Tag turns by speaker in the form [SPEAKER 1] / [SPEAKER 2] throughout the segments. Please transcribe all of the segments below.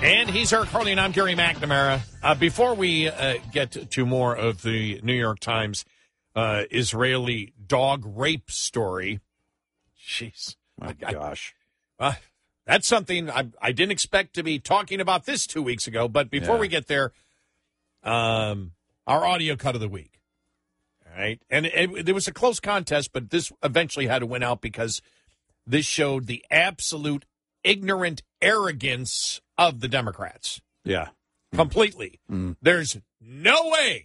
[SPEAKER 1] And he's Eric Harley, and I'm Gary McNamara. Before we get to more of the New York Times Israeli dog rape story, jeez.
[SPEAKER 2] My gosh.
[SPEAKER 1] That's something I didn't expect to be talking about this 2 weeks ago. But before we get there, our audio cut of the week. All right. And there was a close contest, but this eventually had to win out because this showed the absolute ignorant arrogance of the Democrats.
[SPEAKER 2] Yeah.
[SPEAKER 1] Completely. There's no way.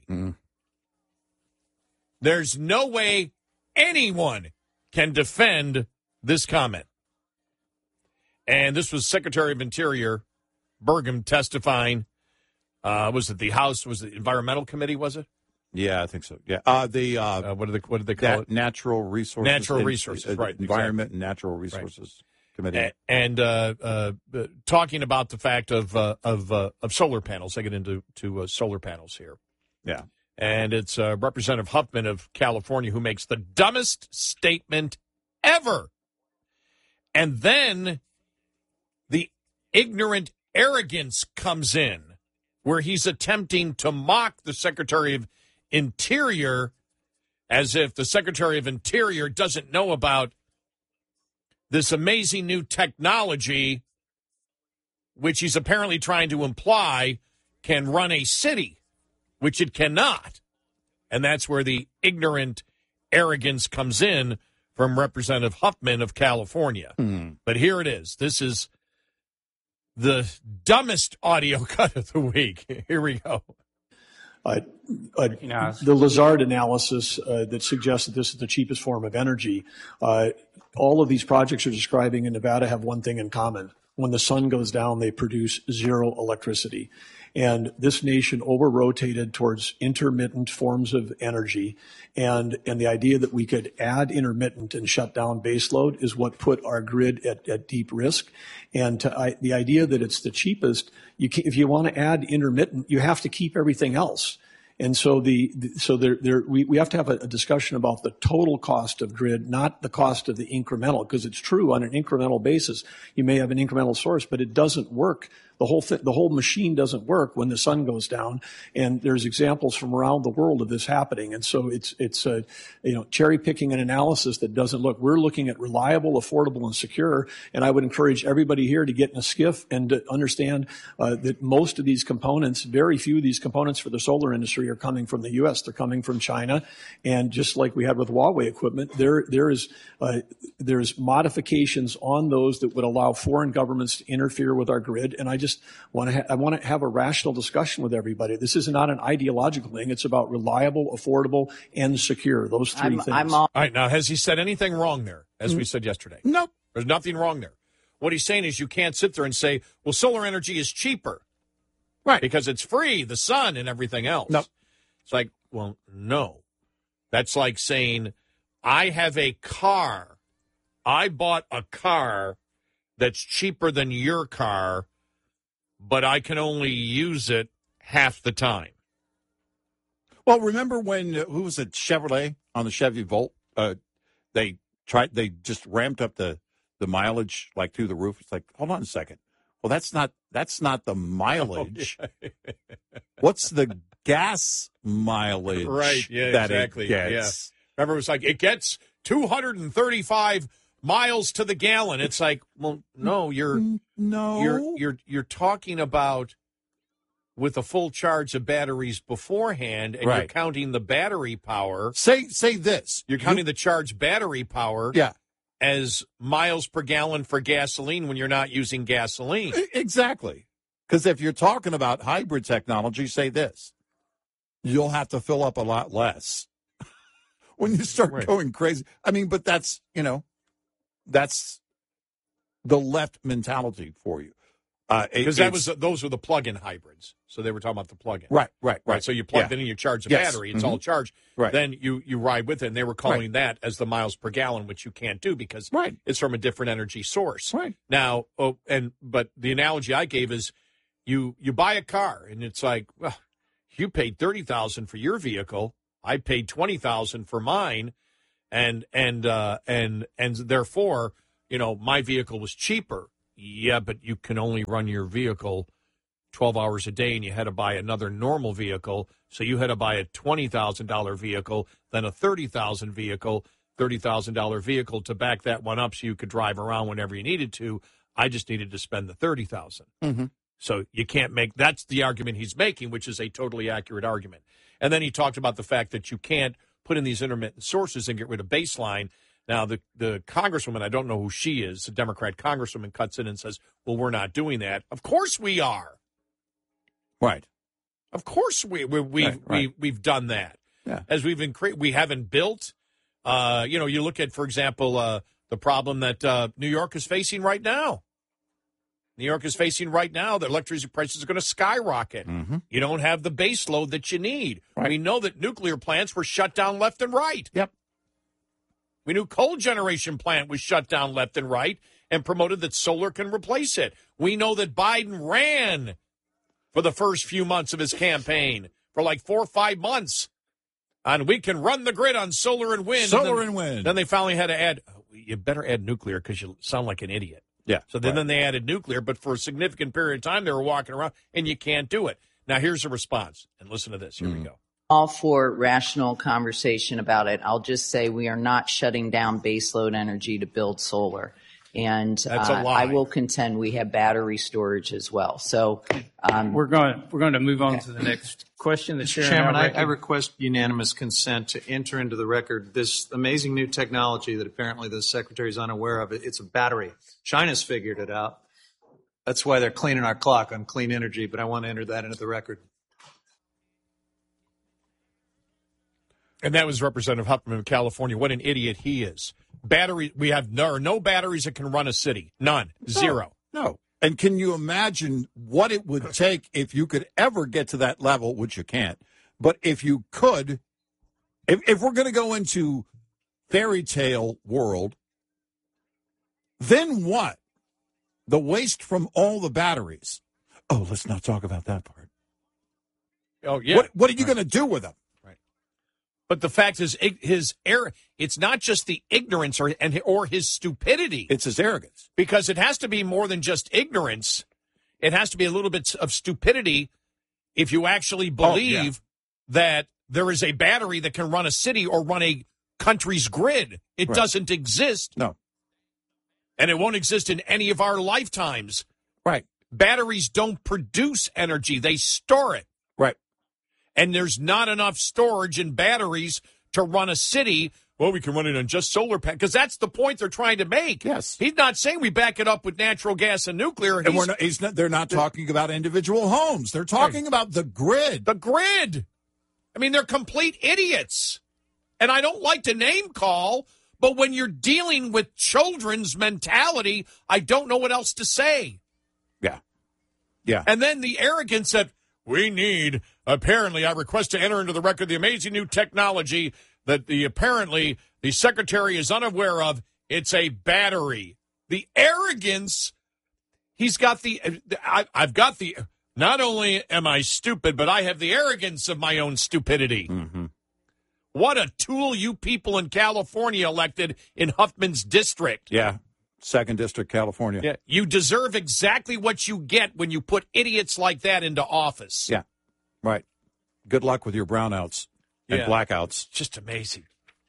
[SPEAKER 1] There's no way anyone can defend this comment. And this was Secretary of Interior Burgum testifying. Was it the House? Was it the Environmental Committee, was it?
[SPEAKER 2] Yeah, I think so. Yeah.
[SPEAKER 1] What did they call it?
[SPEAKER 2] Natural Resources.
[SPEAKER 1] Natural Resources, right.
[SPEAKER 2] Environment and Natural Resources Committee.
[SPEAKER 1] And talking about the fact of solar panels. I get into solar panels here.
[SPEAKER 2] Yeah.
[SPEAKER 1] And it's Representative Huffman of California who makes the dumbest statement ever. And then the ignorant arrogance comes in where he's attempting to mock the Secretary of Interior as if the Secretary of Interior doesn't know about this amazing new technology, which he's apparently trying to imply can run a city, which it cannot. And that's where the ignorant arrogance comes in from Representative Huffman of California. But here it is. This is the dumbest audio cut of the week. Here we go.
[SPEAKER 3] The Lazard analysis that suggests that this is the cheapest form of energy, all of these projects you're describing in Nevada have one thing in common. When the sun goes down, they produce zero electricity. And this nation over-rotated towards intermittent forms of energy. And the idea that we could add intermittent and shut down baseload is what put our grid at deep risk. And the idea that it's the cheapest, if you want to add intermittent, you have to keep everything else. And so we have to have a discussion about the total cost of grid, not the cost of the incremental, because it's true on an incremental basis. You may have an incremental source, but it doesn't work. The whole machine doesn't work when the sun goes down. And there's examples from around the world of this happening. And so it's cherry picking an analysis that doesn't look. We're looking at reliable, affordable, and secure. And I would encourage everybody here to get in a skiff and to understand that most of these components, very few of these components for the solar industry are coming from the U.S. They're coming from China. And just like we had with Huawei equipment, there's modifications on those that would allow foreign governments to interfere with our grid. And I want to have a rational discussion with everybody. This is not an ideological thing. It's about reliable, affordable, and secure. Those three things.
[SPEAKER 1] All right. Now, has he said anything wrong there, as we said yesterday?
[SPEAKER 2] Nope.
[SPEAKER 1] There's nothing wrong there. What he's saying is you can't sit there and say, well, solar energy is cheaper.
[SPEAKER 2] Right.
[SPEAKER 1] Because it's free, the sun and everything else.
[SPEAKER 2] Nope.
[SPEAKER 1] It's like, well, no. That's like saying, I have a car. I bought a car that's cheaper than your car, but I can only use it half the time.
[SPEAKER 2] Well, remember when, who was it, Chevrolet on the Chevy Volt? They just ramped up the mileage like through the roof. It's like, hold on a second. Well, that's not the mileage.
[SPEAKER 1] Oh, yeah.
[SPEAKER 2] What's the gas mileage?
[SPEAKER 1] Right. Yeah,
[SPEAKER 2] that
[SPEAKER 1] exactly.
[SPEAKER 2] It gets?
[SPEAKER 1] Yeah. Remember, it was like, it gets 235 miles to the gallon. It's like, well, no, you're talking about with a full charge of batteries beforehand, and
[SPEAKER 2] right.
[SPEAKER 1] You're counting the battery power.
[SPEAKER 2] Say this.
[SPEAKER 1] You're counting the charged battery power.
[SPEAKER 2] Yeah.
[SPEAKER 1] As miles per gallon for gasoline when you're not using gasoline.
[SPEAKER 2] Exactly. Because if you're talking about hybrid technology, say this. You'll have to fill up a lot less when you start going crazy. I mean, but that's the left mentality for you.
[SPEAKER 1] Because those were the plug-in hybrids. So they were talking about the plug-in.
[SPEAKER 2] Right.
[SPEAKER 1] So you plugged it in, you charge the battery, it's all charged.
[SPEAKER 2] Right.
[SPEAKER 1] Then you ride with it, and they were calling that as the miles per gallon, which you can't do because it's from a different energy source.
[SPEAKER 2] Right.
[SPEAKER 1] Now, but the analogy I gave is you buy a car, and it's like, well, you paid $30,000 for your vehicle. I paid $20,000 for mine, and therefore, my vehicle was cheaper. Yeah, but you can only run your vehicle 12 hours a day and you had to buy another normal vehicle. So you had to buy a $20,000 vehicle, then a $30,000 vehicle to back that one up so you could drive around whenever you needed to. I just needed to spend the $30,000.
[SPEAKER 2] Mm-hmm.
[SPEAKER 1] So you can't make, that's the argument he's making, which is a totally accurate argument. And then he talked about the fact that you can't put in these intermittent sources and get rid of baseline. Now, the congresswoman, I don't know who she is, a Democrat congresswoman, cuts in and says, well, we're not doing that. Of course we are.
[SPEAKER 2] Right.
[SPEAKER 1] Of course we've done that.
[SPEAKER 2] Yeah.
[SPEAKER 1] As we haven't built. You look at, for example, the problem that New York is facing right now. New York is facing right now that electricity prices are going to skyrocket.
[SPEAKER 2] Mm-hmm.
[SPEAKER 1] You don't have the base load that you need.
[SPEAKER 2] Right.
[SPEAKER 1] We know that nuclear plants were shut down left and right.
[SPEAKER 2] Yep.
[SPEAKER 1] We knew coal generation plant was shut down left and right and promoted that solar can replace it. We know that Biden ran for the first few months of his campaign for like 4 or 5 months. And we can run the grid on solar and wind. Then they finally had to add, you better add nuclear because you sound like an idiot.
[SPEAKER 2] Yeah.
[SPEAKER 1] So then they added nuclear, but for a significant period of time they were walking around, and you can't do it. Now here's the response. And listen to this. Here we go.
[SPEAKER 4] All for rational conversation about it. I'll just say we are not shutting down baseload energy to build solar. And
[SPEAKER 1] that's a lie.
[SPEAKER 4] I will contend we have battery storage as well. So
[SPEAKER 5] we're going to move on to the next question.
[SPEAKER 6] Mr. Chairman, I request unanimous consent to enter into the record this amazing new technology that apparently the Secretary is unaware of. It's a battery. China's figured it out. That's why they're cleaning our clock on clean energy, but I want to enter that into the record.
[SPEAKER 1] And that was Representative Huffman of California. What an idiot he is. Battery, there are no batteries that can run a city. None. Zero.
[SPEAKER 2] No. And can you imagine what it would take if you could ever get to that level, which you can't, but if you could, if we're going to go into fairy tale world, then what? The waste from all the batteries. Oh, let's not talk about that part.
[SPEAKER 1] Oh, yeah.
[SPEAKER 2] What are you going to do with them?
[SPEAKER 1] But the fact is, his error. It's not just the ignorance or his stupidity.
[SPEAKER 2] It's his arrogance.
[SPEAKER 1] Because it has to be more than just ignorance. It has to be a little bit of stupidity if you actually believe that there is a battery that can run a city or run a country's grid. It doesn't exist.
[SPEAKER 2] No.
[SPEAKER 1] And it won't exist in any of our lifetimes.
[SPEAKER 2] Right.
[SPEAKER 1] Batteries don't produce energy. They store it.
[SPEAKER 2] Right.
[SPEAKER 1] And there's not enough storage in batteries to run a city. Well, we can run it on just solar panels, because that's the point they're trying to make.
[SPEAKER 2] Yes.
[SPEAKER 1] He's not saying we back it up with natural gas and nuclear.
[SPEAKER 2] And they're not talking about individual homes. They're talking about the grid.
[SPEAKER 1] The grid. I mean, they're complete idiots. And I don't like to name call, but when you're dealing with children's mentality, I don't know what else to say.
[SPEAKER 2] Yeah. Yeah.
[SPEAKER 1] And then the arrogance of, apparently, I request to enter into the record the amazing new technology that apparently the Secretary is unaware of. It's a battery. The arrogance, I've got the, not only am I stupid, but I have the arrogance of my own stupidity.
[SPEAKER 2] Mm-hmm.
[SPEAKER 1] What a tool you people in California elected in Huffman's district.
[SPEAKER 2] Yeah. 2nd District, California.
[SPEAKER 1] Yeah. You deserve exactly what you get when you put idiots like that into office.
[SPEAKER 2] Yeah. Right. Good luck with your brownouts and blackouts.
[SPEAKER 1] Just amazing.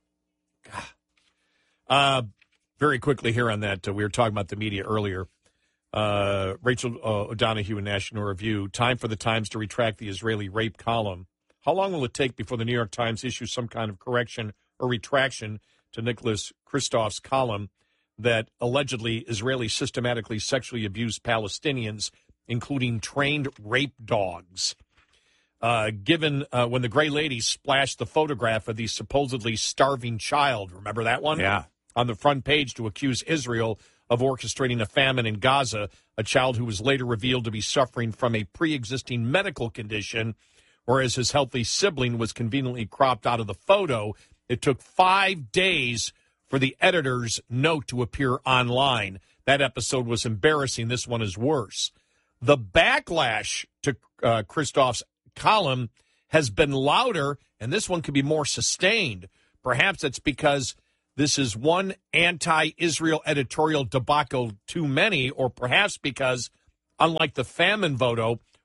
[SPEAKER 1] God. Very quickly here on that, we were talking about the media earlier. Rachel O'Donoghue in National Review, time for the Times to retract the Israeli rape column. How long will it take before the New York Times issues some kind of correction or retraction to Nicholas Kristof's column that allegedly Israelis systematically sexually abused Palestinians, including trained rape dogs? Given when the Gray Lady splashed the photograph of the supposedly starving child, remember that one?
[SPEAKER 2] Yeah.
[SPEAKER 1] On the front page to accuse Israel of orchestrating a famine in Gaza, a child who was later revealed to be suffering from a pre-existing medical condition, whereas his healthy sibling was conveniently cropped out of the photo. It took 5 days for the editor's note to appear online. That episode was embarrassing. This one is worse. The backlash to Kristof's column has been louder, and this one could be more sustained. Perhaps it's because this is one anti-Israel editorial debacle too many, or perhaps because, unlike the famine photo,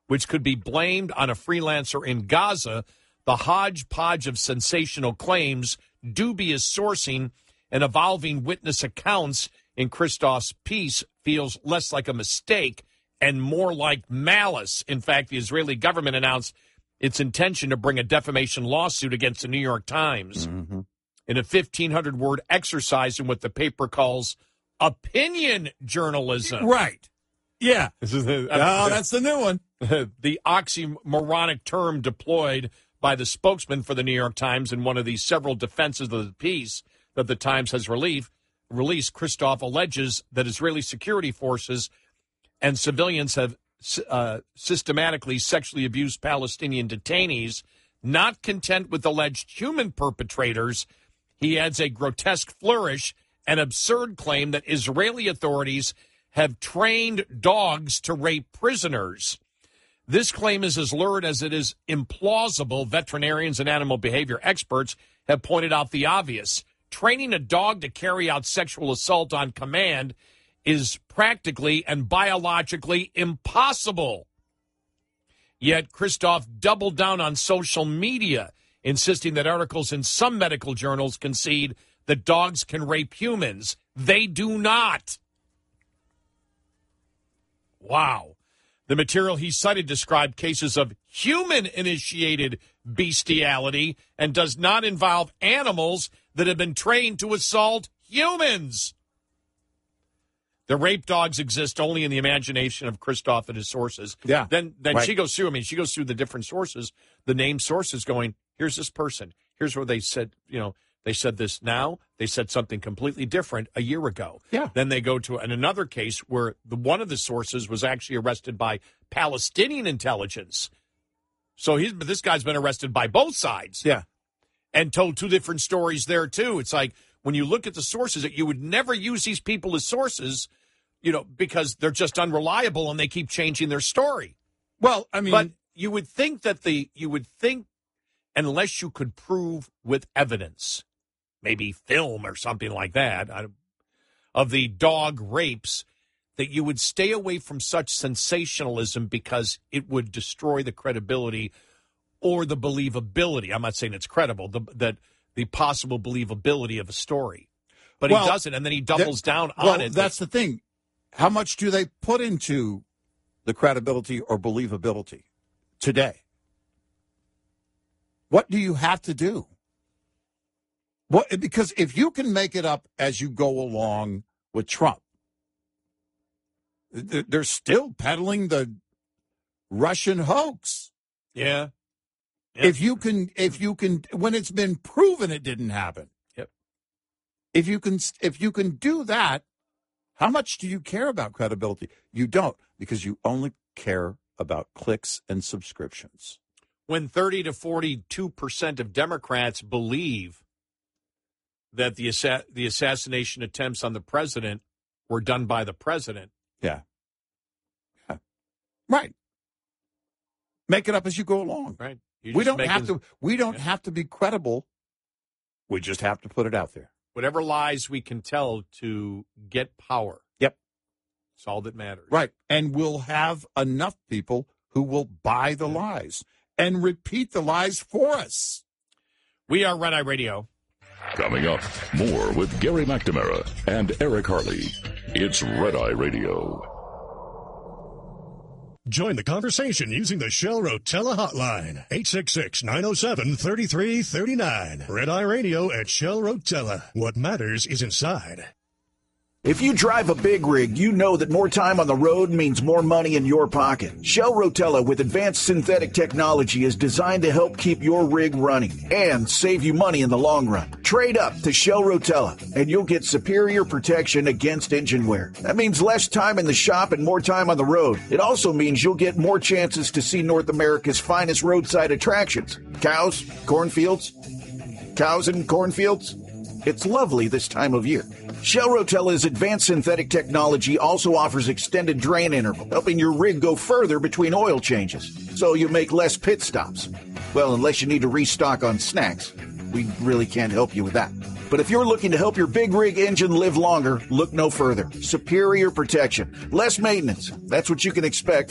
[SPEAKER 1] which could be blamed on a freelancer in Gaza, the hodgepodge of sensational claims, dubious sourcing, and evolving witness accounts in Christoph's piece feels less like a mistake and more like malice. In fact, the Israeli government announced its intention to bring a defamation lawsuit against the New York Times in a 1,500-word exercise in what the paper calls opinion journalism.
[SPEAKER 2] Right. Yeah.
[SPEAKER 1] This is
[SPEAKER 2] That's the new one.
[SPEAKER 1] The oxymoronic term deployed by the spokesman for the New York Times in one of the several defenses of the piece that the Times has released. Christoph alleges that Israeli security forces and civilians have systematically sexually abused Palestinian detainees. Not content with alleged human perpetrators, he adds a grotesque flourish, an absurd claim that Israeli authorities have trained dogs to rape prisoners. This claim is as lurid as it is implausible. Veterinarians and animal behavior experts have pointed out the obvious. Training a dog to carry out sexual assault on command is practically and biologically impossible. Yet Christoph doubled down on social media, insisting that articles in some medical journals concede that dogs can rape humans. They do not. Wow. The material he cited described cases of human-initiated bestiality and does not involve animals that have been trained to assault humans. The rape dogs exist only in the imagination of Christoph and his sources.
[SPEAKER 2] Yeah.
[SPEAKER 1] Then
[SPEAKER 2] right.
[SPEAKER 1] she goes through. I mean, she goes through the different sources, the named sources going, here's this person. Here's where they said, they said this now. They said something completely different a year ago.
[SPEAKER 2] Yeah.
[SPEAKER 1] Then they go to another case where one of the sources was actually arrested by Palestinian intelligence. So this guy's been arrested by both sides.
[SPEAKER 2] Yeah.
[SPEAKER 1] And told two different stories there, too. It's like when you look at the sources, that you would never use these people as sources, because they're just unreliable and they keep changing their story.
[SPEAKER 2] Well, I mean,
[SPEAKER 1] but you would think unless you could prove with evidence, maybe film or something like that, of the dog rapes, that you would stay away from such sensationalism because it would destroy the credibility or the believability. I'm not saying it's credible, the possible believability of a story. But he doesn't, and then he doubles down on it.
[SPEAKER 2] That's the thing. How much do they put into the credibility or believability today? What do you have to do? Because if you can make it up as you go along with Trump, they're still peddling the Russian hoax.
[SPEAKER 1] Yeah. Yep.
[SPEAKER 2] If you can, when it's been proven it didn't happen.
[SPEAKER 1] Yep.
[SPEAKER 2] If you can do that, how much do you care about credibility? You don't, because you only care about clicks and subscriptions.
[SPEAKER 1] When 30 to 42% of Democrats believe that the assassination attempts on the president were done by the president.
[SPEAKER 2] Yeah. Right. Make it up as you go along.
[SPEAKER 1] Right.
[SPEAKER 2] We don't have to be credible. We just have to put it out there.
[SPEAKER 1] Whatever lies we can tell to get power.
[SPEAKER 2] Yep.
[SPEAKER 1] It's all that matters.
[SPEAKER 2] Right. And we'll have enough people who will buy the lies and repeat the lies for us.
[SPEAKER 1] We are Red Eye Radio.
[SPEAKER 7] Coming up, more with Gary McNamara and Eric Harley. It's Red Eye Radio.
[SPEAKER 8] Join the conversation using the Shell Rotella hotline, 866-907-3339. Red Eye Radio at Shell Rotella. What matters is inside.
[SPEAKER 9] If you drive a big rig, you know that more time on the road means more money in your pocket. Shell Rotella with advanced synthetic technology is designed to help keep your rig running and save you money in the long run. Trade up to Shell Rotella and you'll get superior protection against engine wear. That means less time in the shop and more time on the road. It also means you'll get more chances to see North America's finest roadside attractions. Cows, cornfields, cows and cornfields. It's lovely this time of year. Shell Rotella's advanced synthetic technology also offers extended drain interval, helping your rig go further between oil changes, so you make less pit stops. Well, unless you need to restock on snacks. We really can't help you with that. But if you're looking to help your big rig engine live longer, look no further. Superior protection, less maintenance. That's what you can expect